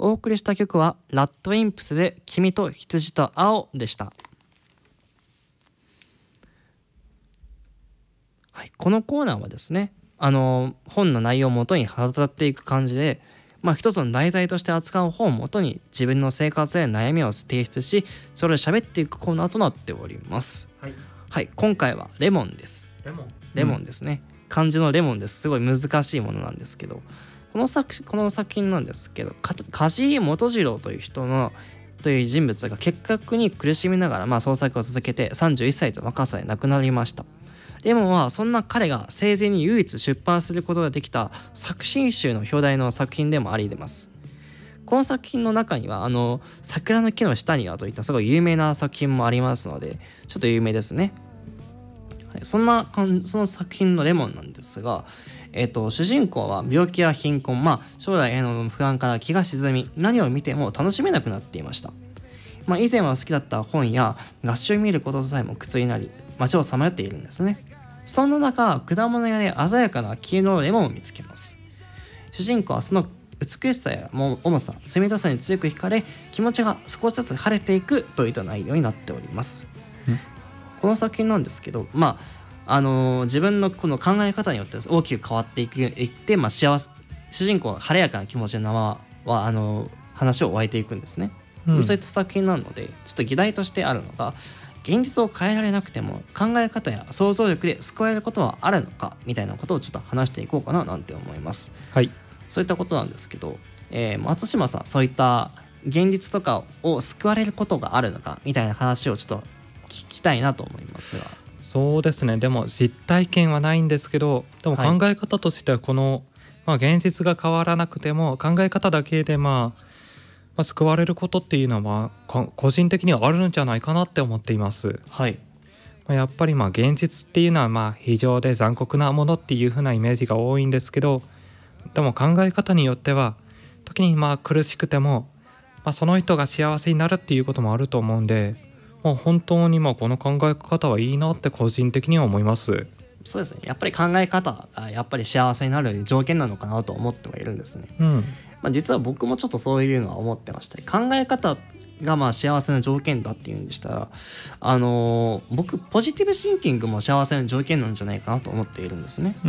お送りした曲はラッドインプスで君と羊と青でした。はい、このコーナーはですね、本の内容をもとに語っていく感じで、一つの題材として扱う本をもとに自分の生活や悩みを提出し、それを喋っていくコーナーとなっております。 はい、 はい、今回はレモンです。レモンですね、漢字のレモンです。すごい難しいものなんですけど、この作品なんですけど、梶井元次郎という人物が結核に苦しみながら創作を続けて31歳と若さで亡くなりました。レモンはそんな彼が生前に唯一出版することができた作品集の表題の作品でもあります。この作品の中には桜の木の下にはといったすごい有名な作品もありますので、ちょっと有名ですね。はい、その作品のレモンなんですが、主人公は病気や貧困、将来への不安から気が沈み、何を見ても楽しめなくなっていました。以前は好きだった本や合唱を見ることさえも苦痛になり、街をさまよっているんですね。そんな中、果物屋で鮮やかな黄色のレモンを見つけます。主人公はその美しさや重さ、冷たさに強く惹かれ、気持ちが少しずつ晴れていくといった内容になっております。この作品なんですけど、自分のこの考え方によって大きく変わっていって、主人公は晴れやかな気持ちのままは話を終えていくんですね。そういった作品なので、ちょっと議題としてあるのが、現実を変えられなくても考え方や想像力で救われることはあるのかみたいなことをちょっと話していこうかななんて思います。 はい、 そういったことなんですけど、松島さん、そういった現実とかを救われることがあるのかみたいな話をちょっと聞きたいなと思いますが。 そうですね。でも実体験はないんですけど、でも考え方としてはこの、現実が変わらなくても考え方だけで救われることっていうのは個人的にはあるんじゃないかなって思っています。 はい、 やっぱり現実っていうのは非常で残酷なものっていう風なイメージが多いんですけど、でも考え方によっては時に苦しくても、その人が幸せになるっていうこともあると思うんで、本当にこの考え方はいいなって個人的には思います。 そうですね、やっぱり考え方がやっぱり幸せになる条件なのかなと思ってはいるんですね。実は僕もちょっとそういうのは思ってました。考え方が幸せな条件だっていうんでしたら、僕ポジティブシンキングも幸せな条件なんじゃないかなと思っているんですね。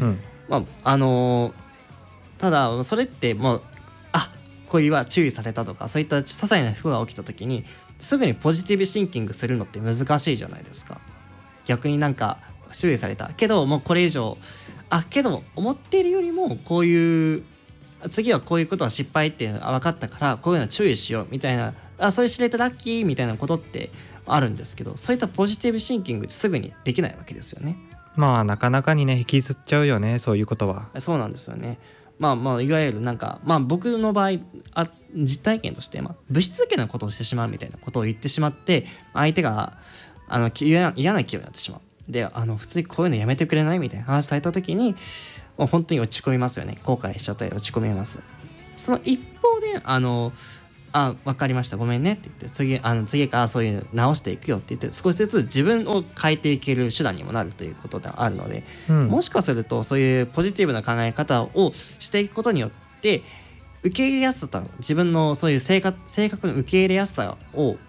ただそれって恋は注意されたとか、そういった些細な不幸が起きた時にすぐにポジティブシンキングするのって難しいじゃないですか。逆に注意されたけど、もうこれ以上けど思っているよりも次はこういうことは失敗っていうのが分かったから、こういうのは注意しようみたいな、それ知れてラッキーみたいなことってあるんですけど、そういったポジティブシンキングってすぐにできないわけですよね。 なかなかにね、引きずっちゃうよね、そういうことは。 そうなんですよね。いわゆる僕の場合実体験として物質的なことをしてしまうみたいなことを言ってしまって、相手が嫌な気分になってしまう。で普通にこういうのやめてくれないみたいな話された時に、もう本当に落ち込みますよね。後悔しちゃったり落ち込みます。その一方で分かりました、ごめんねって言って、次からそういうの直していくよって言って、少しずつ自分を変えていける手段にもなるということであるので、もしかするとそういうポジティブな考え方をしていくことによって受け入れやすさ、自分のそういう性格の受け入れやすさを